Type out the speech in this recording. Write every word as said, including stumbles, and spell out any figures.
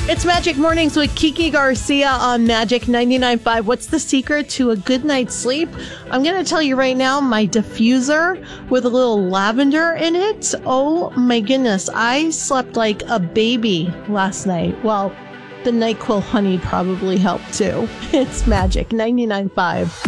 It's Magic Mornings with Kiki Garcia on Magic ninety-nine point five. What's the secret to a good night's sleep? I'm going to tell you right now, my diffuser with a little lavender in it. Oh my goodness, I slept like a baby last night. Well, the NyQuil honey probably helped too. It's Magic ninety-nine point five.